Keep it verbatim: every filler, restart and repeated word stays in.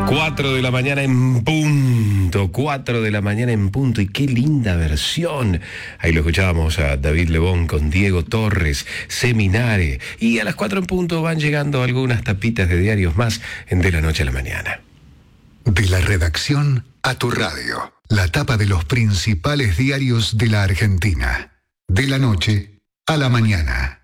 cuatro de la mañana en punto, cuatro de la mañana en punto, y qué linda versión. Ahí lo escuchábamos a David Lebón con Diego Torres, Seminare, y a las cuatro en punto van llegando algunas tapitas de diarios más en De la Noche a la Mañana. De la redacción a tu radio, la tapa de los principales diarios de la Argentina. De la noche a la mañana.